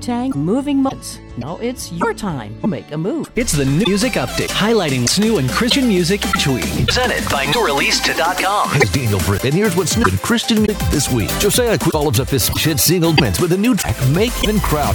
Wu-Tang, moving moments. Now it's your time to make a move. It's the new music update, highlighting what's new in Christian music each week. Presented by NewReleased.com. It's Daniel Britt, and here's what's new in Christian music this week. Josiah Quick follows up his hit single with a new track, Make It Crowd.